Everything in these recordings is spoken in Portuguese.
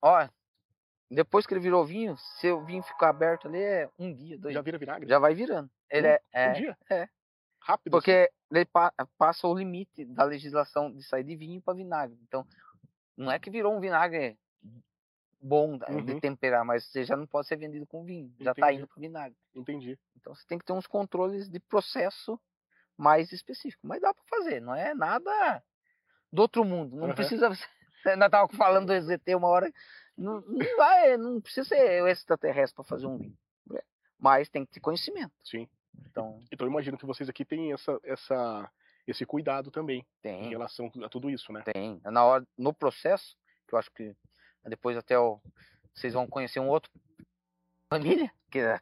Ó, depois que ele virou vinho, se o vinho ficar aberto ali, é 1 dia, 2 Já dias, vira vinagre? já vai virando. Ele Um dia? é, Rápido assim? porque ele passa o limite da legislação de sair de vinho para vinagre. Então, não é que virou um vinagre bom de Uhum, temperar, mas você já não pode ser vendido com vinho, já está entendi, indo para vinagre. entendi. Então você tem que ter uns controles de processo mais específicos, mas dá para fazer, não é nada do outro mundo, não Aham, precisa ainda estava falando do EZT uma hora, não vai, não precisa ser extraterrestre para fazer um vinho, mas tem que ter conhecimento. sim. Então, Então eu imagino que vocês aqui têm esse cuidado também, em tem, relação a tudo isso, né? tem. Na hora, no processo, que eu acho que depois até vocês vão conhecer um outro família, que é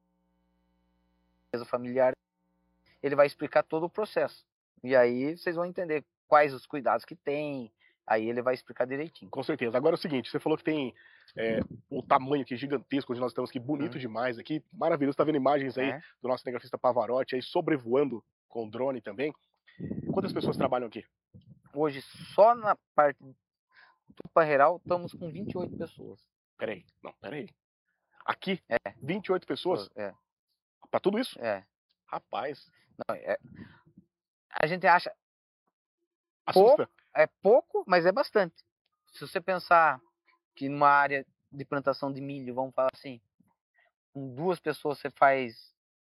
a familiar, ele vai explicar todo o processo. E aí vocês vão entender quais os cuidados que tem. Aí ele vai explicar direitinho. Com certeza. Agora é o seguinte, você falou que tem o tamanho aqui gigantesco onde nós estamos aqui, bonito demais aqui, maravilhoso. Tá vendo imagens aí É. do nosso cinegrafista Pavarotti aí sobrevoando com drone também. Quantas pessoas trabalham aqui? Hoje, só na parte do Parreiral, estamos com 28 pessoas. Peraí, não, peraí. Aqui, É, 28 pessoas? é, Pra tudo isso? é. Rapaz, Não, a gente acha pouco, assusta. é pouco, mas é bastante. Se você pensar que numa área de plantação de milho, vamos falar assim, com 2 pessoas você faz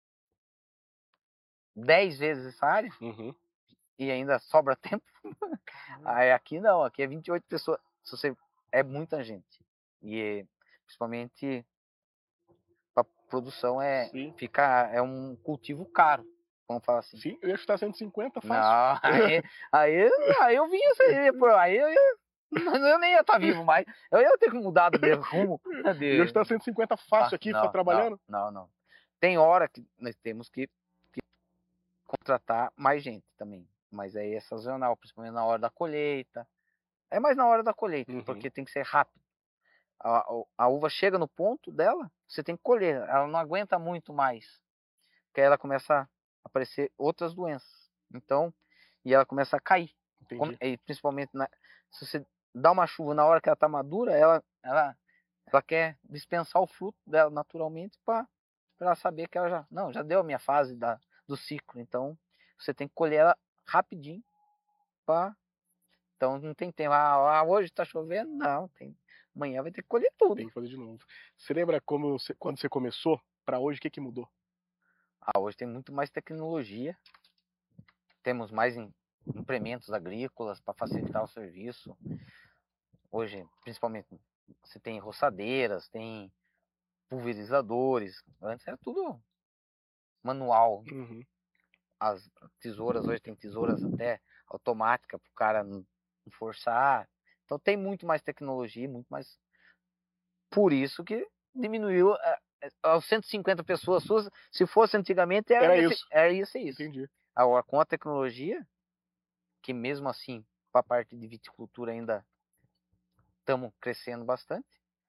10 vezes essa área Uhum. e ainda sobra tempo. Aí aqui não, aqui é 28 pessoas. Se você, é muita gente. E principalmente para produção Sim, é um cultivo caro, vamos falar assim. sim, eu ia chutar 150 fácil. Não, aí, aí eu vinha, aí eu nem ia estar vivo mais. Eu ia ter que mudar de rumo. Eu ia De, chutar 150 fácil aqui, não, não, trabalhando. não, não. Tem hora que nós temos que contratar mais gente também. Mas aí é sazonal, principalmente na hora da colheita. É mais na hora da colheita, Uhum, porque tem que ser rápido. A uva chega no ponto dela, você tem que colher. Ela não aguenta muito mais. Porque aí ela começa a aparecer outras doenças. Então, e ela começa a cair. entendi. E principalmente se você dá uma chuva na hora que ela está madura, ela quer dispensar o fruto dela naturalmente para ela saber que ela já deu a minha fase do ciclo. Então, você tem que colher ela rapidinho para. Então não tem tempo. Hoje está chovendo? Não, tem. Amanhã vai ter que colher tudo. Tem que fazer de novo. Você lembra quando você começou pra hoje, o que que mudou? Hoje tem muito mais tecnologia. Temos mais implementos agrícolas para facilitar o serviço. Hoje, principalmente, você tem roçadeiras, tem pulverizadores. Antes era tudo manual. Uhum. As tesouras, hoje tem tesouras até automática para o cara não forçar. Então tem muito mais tecnologia, muito mais. Por isso que diminuiu aos 150 pessoas suas. Se fosse antigamente, Era isso. ia ser isso. Entendi. Agora, com a tecnologia, que mesmo assim, para a parte de viticultura ainda estamos crescendo bastante,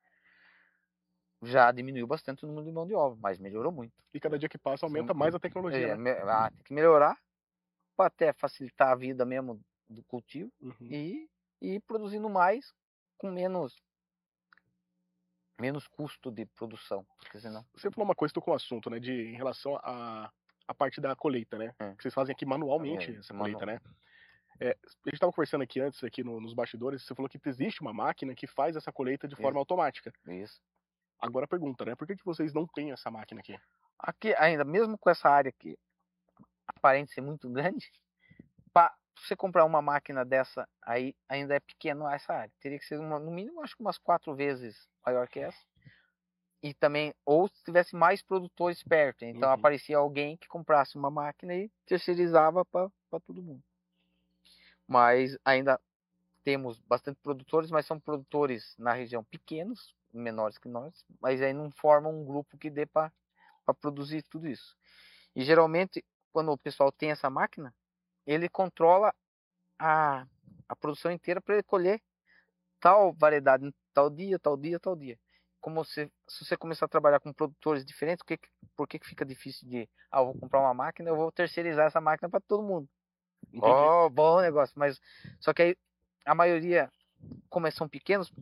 já diminuiu bastante o número de mão de obra, mas melhorou muito. E cada dia que passa aumenta mais a tecnologia, né? Tem que melhorar para até facilitar a vida mesmo do cultivo Uhum. e ir produzindo mais com menos custo de produção, porque senão. Você falou uma coisa, tocou um assunto, né, em relação à parte da colheita, né? É, Que vocês fazem aqui manualmente essa colheita, mano, né? A gente estava conversando aqui antes, aqui nos bastidores, você falou que existe uma máquina que faz essa colheita de forma automática. isso. Agora a pergunta, né? Por que que vocês não têm essa máquina aqui? Aqui ainda, mesmo com essa área que aparente ser muito grande, para você comprar uma máquina dessa aí ainda é pequeno essa área. Teria que ser no mínimo acho que umas 4 vezes maior que essa. E também, ou se tivesse mais produtores perto, então Uhum. aparecia alguém que comprasse uma máquina e terceirizava para todo mundo. Mas ainda temos bastante produtores, mas são produtores na região pequenos, menores que nós, mas aí não formam um grupo que dê para produzir tudo isso. E geralmente, quando o pessoal tem essa máquina, ele controla a, a produção inteira para ele colher tal variedade em tal dia, tal dia, tal dia. Como se você começar a trabalhar com produtores diferentes, por que fica difícil de, eu vou comprar uma máquina, eu vou terceirizar essa máquina para todo mundo. Entendi. Oh, bom negócio, mas só que aí a maioria, como são pequenos,